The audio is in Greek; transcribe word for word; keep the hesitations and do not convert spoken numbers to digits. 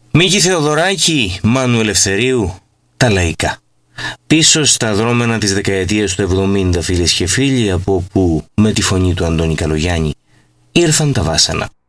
Μίκη Θεοδωράκη, Μάνου Ελευθερίου, τα λαϊκά. Πίσω στα δρόμενα της δεκαετίας του εβδομήντα, φίλες και φίλοι, από όπου με τη φωνή του Αντώνη Καλογιάννη ήρθαν τα βάσανα.